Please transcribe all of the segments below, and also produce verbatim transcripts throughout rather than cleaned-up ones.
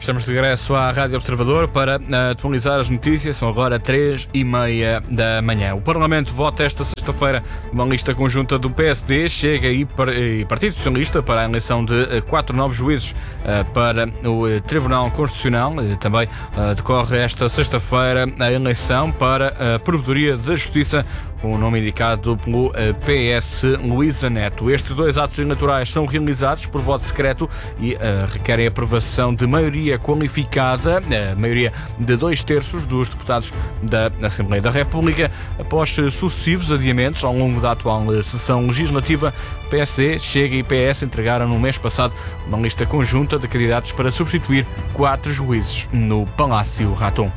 estamos de regresso à Rádio Observador para atualizar as notícias. São agora três e meia da manhã. O Parlamento vota esta sexta-feira uma lista conjunta do P S D, Chega e Partido Socialista para a eleição de quatro novos juízes para o Tribunal Constitucional. Também decorre esta sexta-feira a eleição para a Provedoria da Justiça, com o nome indicado pelo P S Luísa Neto. Estes dois atos eleitorais são realizados por voto secreto e uh, requerem a aprovação de maioria qualificada, a maioria de dois terços dos deputados da Assembleia da República. Após sucessivos adiamentos ao longo da atual sessão legislativa, P S D, Chega e P S entregaram no mês passado uma lista conjunta de candidatos para substituir quatro juízes no Palácio Raton.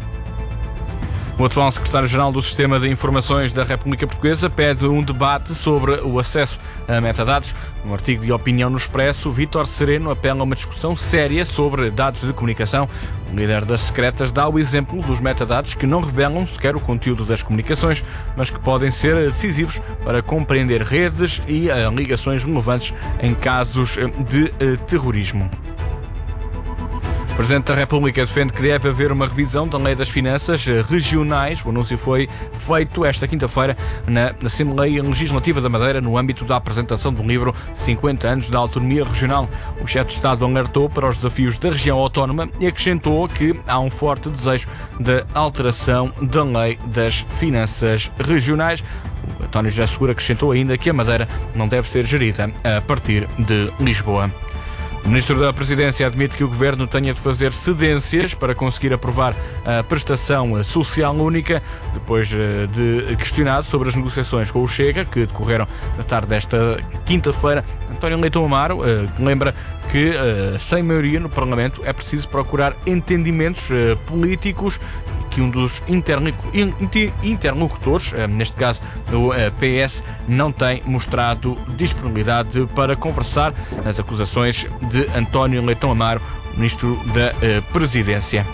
O atual secretário-geral do Sistema de Informações da República Portuguesa pede um debate sobre o acesso a metadados. Num artigo de opinião no Expresso, Vítor Sereno apela a uma discussão séria sobre dados de comunicação. O líder das secretas dá o exemplo dos metadados que não revelam sequer o conteúdo das comunicações, mas que podem ser decisivos para compreender redes e uh, ligações relevantes em casos de uh, terrorismo. O Presidente da República defende que deve haver uma revisão da Lei das Finanças Regionais. O anúncio foi feito esta quinta-feira na Assembleia Legislativa da Madeira, no âmbito da apresentação do livro cinquenta anos da Autonomia Regional. O chefe de Estado alertou para os desafios da região autónoma e acrescentou que há um forte desejo de alteração da Lei das Finanças Regionais. O António José Seguro acrescentou ainda que a Madeira não deve ser gerida a partir de Lisboa. O Ministro da Presidência admite que o Governo tenha de fazer cedências para conseguir aprovar a prestação social única, depois de questionado sobre as negociações com o Chega, que decorreram na tarde desta quinta-feira. António Leitão Amaro lembra que, sem maioria no Parlamento, é preciso procurar entendimentos políticos, que um dos interlocutores, neste caso o P S, não tem mostrado disponibilidade para conversar nas acusações de António Leitão Amaro, Ministro da Presidência.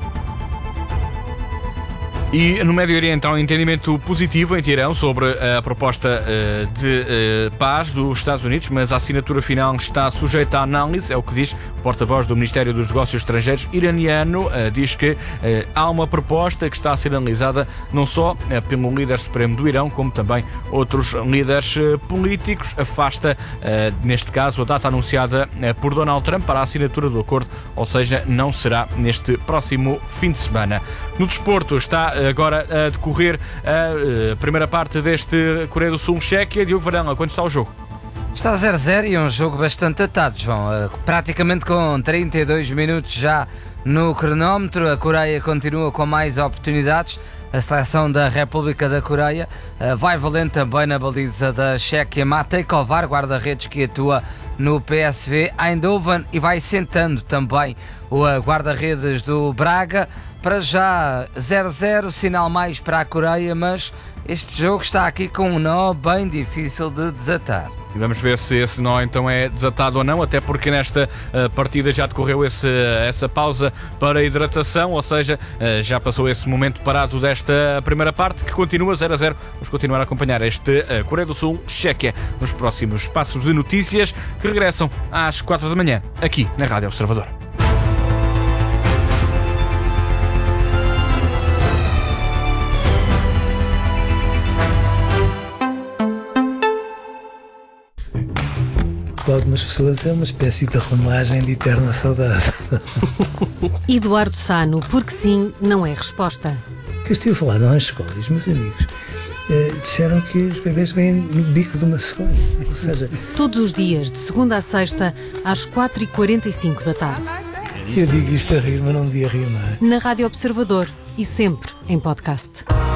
E no Médio Oriente há um entendimento positivo em Teherão sobre a proposta de paz dos Estados Unidos, mas a assinatura final está sujeita à análise, é o que diz o porta-voz do Ministério dos Negócios Estrangeiros iraniano. Diz que há uma proposta que está a ser analisada não só pelo líder supremo do Irão, como também outros líderes políticos. Afasta, neste caso, a data anunciada por Donald Trump para a assinatura do acordo, ou seja, não será neste próximo fim de semana. No desporto está agora a decorrer a primeira parte deste Coreia do Sul-Chequia. Diogo Varela, quando está o jogo? Está zero a zero e é um jogo bastante atado, João. Praticamente com trinta e dois minutos já no cronómetro. A Coreia continua com mais oportunidades. A seleção da República da Coreia vai valendo também na baliza da Chequia. Matej Kovar, guarda-redes que atua no P S V Eindhoven, e vai sentando também o guarda-redes do Braga. Para já zero a zero, sinal mais para a Coreia, mas este jogo está aqui com um nó bem difícil de desatar. E vamos ver se esse nó então é desatado ou não, até porque nesta uh, partida já decorreu esse, essa pausa para hidratação, ou seja, uh, já passou esse momento parado desta primeira parte, que continua zero a zero. Vamos continuar a acompanhar este uh, Coreia do Sul-Chequia nos próximos passos de notícias, que regressam às quatro da manhã, aqui na Rádio Observador. Para algumas pessoas é uma espécie de romagem de eterna saudade. Eduardo Sano, porque sim, não é resposta. Que eu estive a falar nas escolas, meus amigos eh, disseram que os bebês vêm no bico de uma cegonha. Ou seja, todos os dias, de segunda a sexta, às quatro e quarenta e cinco da tarde. Eu digo isto a rir, mas não devia rir, não é? Na Rádio Observador e sempre em podcast.